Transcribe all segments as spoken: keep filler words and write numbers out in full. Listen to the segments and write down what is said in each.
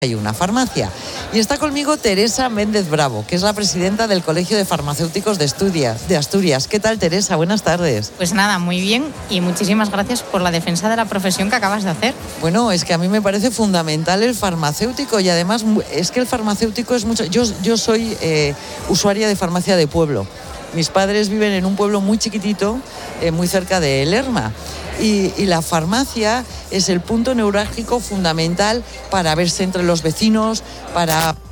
hay una farmacia. Y está conmigo Teresa Méndez Bravo, que es la presidenta del Colegio de Farmacéuticos de Asturias. De Asturias. ¿Qué tal, Teresa? Buenas tardes. Pues nada, muy bien y muchísimas gracias por la defensa de la profesión que acabas de hacer. Bueno, es que a mí me parece fundamental el farmacéutico y además es que el farmacéutico es mucho... Yo, yo soy eh, usuaria de farmacia de pueblo. Mis padres viven en un pueblo muy chiquitito, eh, muy cerca de Lerma. Y, y la farmacia es el punto neurálgico fundamental para verse entre los vecinos, para hablar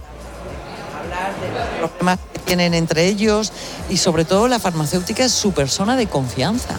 de los problemas que tienen entre ellos y sobre todo la farmacéutica es su persona de confianza.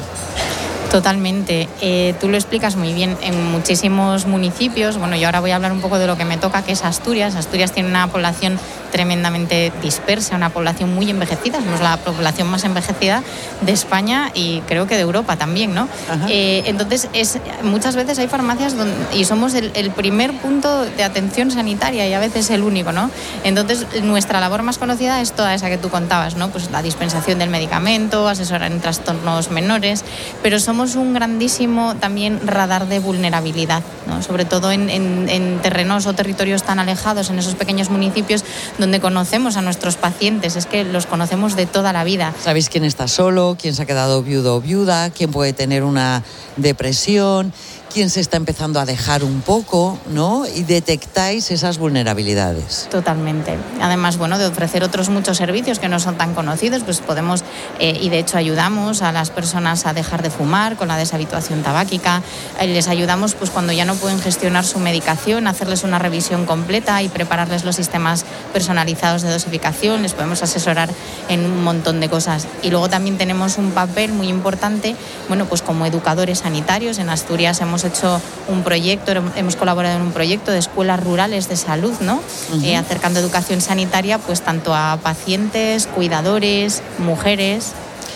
Totalmente. Eh, tú lo explicas muy bien en muchísimos municipios. Bueno, yo ahora voy a hablar un poco de lo que me toca, que es Asturias. Asturias tiene una población tremendamente dispersa, una población muy envejecida. Somos la población más envejecida de España y creo que de Europa también, ¿no? Eh, entonces, es, muchas veces hay farmacias donde, y somos el, el primer punto de atención sanitaria y a veces el único, ¿no? Entonces, nuestra labor más conocida es toda esa que tú contabas, ¿no? Pues la dispensación del medicamento, asesorar en trastornos menores, pero somos un grandísimo también radar de vulnerabilidad, ¿no? Sobre todo en, en, en terrenos o territorios tan alejados, en esos pequeños municipios donde conocemos a nuestros pacientes, es que los conocemos de toda la vida. ¿Sabéis quién está solo, quién se ha quedado viudo o viuda, quién puede tener una depresión, quién se está empezando a dejar un poco, ¿no? Y detectáis esas vulnerabilidades. Totalmente. Además, bueno, de ofrecer otros muchos servicios que no son tan conocidos, pues podemos, eh, y de hecho ayudamos a las personas a dejar de fumar con la deshabituación tabáquica, eh, les ayudamos pues cuando ya no pueden gestionar su medicación, hacerles una revisión completa y prepararles los sistemas personalizados de dosificación, les podemos asesorar en un montón de cosas. Y luego también tenemos un papel muy importante, bueno, pues como educadores sanitarios. En Asturias hemos hecho un proyecto, hemos colaborado en un proyecto de escuelas rurales de salud, ¿no? Uh-huh. Eh, acercando educación sanitaria pues tanto a pacientes, cuidadores, mujeres.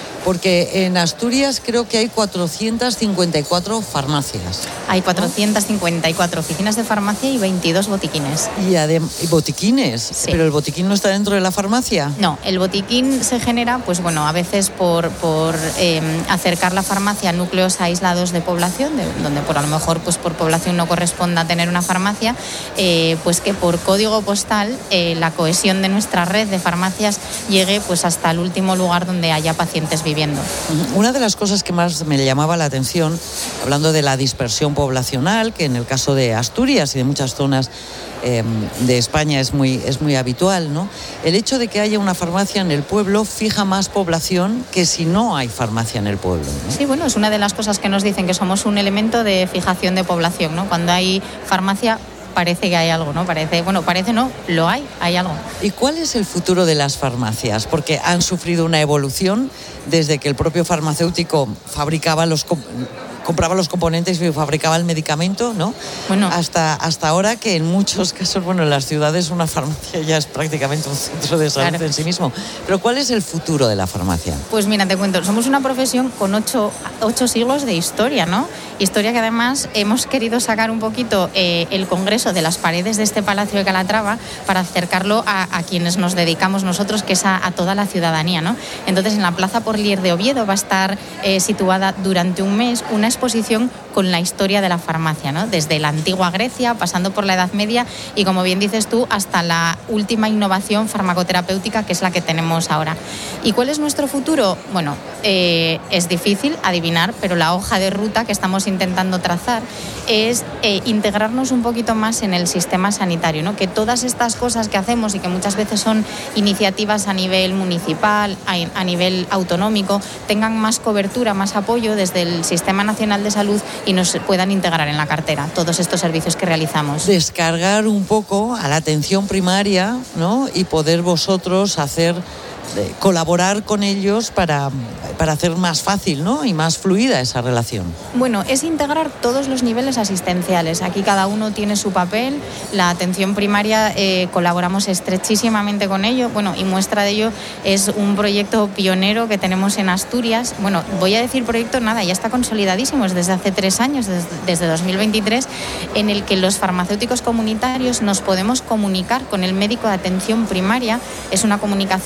Porque en Asturias creo que hay cuatrocientas cincuenta y cuatro farmacias. Hay cuatrocientas cincuenta y cuatro oficinas de farmacia y veintidós botiquines. ¿Y, adem- y botiquines? Sí. ¿Pero el botiquín no está dentro de la farmacia? No, el botiquín se genera, pues bueno, a veces por, por eh, acercar la farmacia a núcleos aislados de población, de, donde por a lo mejor pues por población no corresponda tener una farmacia, eh, pues que por código postal eh, la cohesión de nuestra red de farmacias llegue pues hasta el último lugar donde haya pacientes viviendo. Una de las cosas que más me llamaba la atención, hablando de la dispersión poblacional, que en el caso de Asturias y de muchas zonas eh, de España es muy, es muy habitual, ¿no? El hecho de que haya una farmacia en el pueblo fija más población que si no hay farmacia en el pueblo, ¿no? Sí, bueno, es una de las cosas que nos dicen, que somos un elemento de fijación de población, ¿no? Cuando hay farmacia parece que hay algo, ¿no? Parece, bueno, parece no, lo hay, hay algo. ¿Y cuál es el futuro de las farmacias? Porque han sufrido una evolución desde que el propio farmacéutico fabricaba los compraba los componentes y fabricaba el medicamento, ¿no? Bueno, hasta, hasta ahora que en muchos casos, bueno, en las ciudades una farmacia ya es prácticamente un centro de salud, claro, en sí mismo. Pero ¿cuál es el futuro de la farmacia? Pues mira, te cuento, somos una profesión con ocho, ocho siglos de historia, ¿no? Historia que además hemos querido sacar un poquito eh, el congreso de las paredes de este Palacio de Calatrava para acercarlo a, a quienes nos dedicamos nosotros, que es a, a toda la ciudadanía, ¿no? Entonces, en la Plaza Porlier de Oviedo va a estar eh, situada durante un mes una exposición con la historia de la farmacia, ¿no? Desde la antigua Grecia, pasando por la Edad Media y, como bien dices tú, hasta la última innovación farmacoterapéutica, que es la que tenemos ahora. ¿Y cuál es nuestro futuro? Bueno, eh, es difícil adivinar, pero la hoja de ruta que estamos intentando trazar es eh, integrarnos un poquito más en el sistema sanitario, ¿no? Que todas estas cosas que hacemos y que muchas veces son iniciativas a nivel municipal, a, a nivel autonómico, tengan más cobertura, más apoyo desde el Sistema Nacional de Salud y nos puedan integrar en la cartera todos estos servicios que realizamos. Descargar un poco a la atención primaria, ¿no? Y poder vosotros hacer, eh, colaborar con ellos para, para hacer más fácil, ¿no? Y más fluida esa relación. Bueno, es integrar todos los niveles asistenciales. Aquí cada uno tiene su papel. La atención primaria eh, colaboramos estrechísimamente con ello. Bueno, y muestra de ello es un proyecto pionero que tenemos en Asturias. Bueno, voy a decir proyecto, nada, ya está consolidadísimo, es desde hace tres años, desde, desde dos mil veintitrés, en el que los farmacéuticos comunitarios nos podemos comunicar con el médico de atención primaria. Es una comunicación directa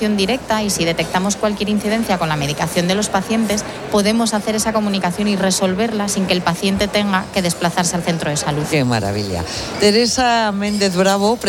alerta y si detectamos cualquier incidencia con la medicación de los pacientes, podemos hacer esa comunicación y resolverla sin que el paciente tenga que desplazarse al centro de salud. ¡Qué maravilla! Teresa Méndez Bravo,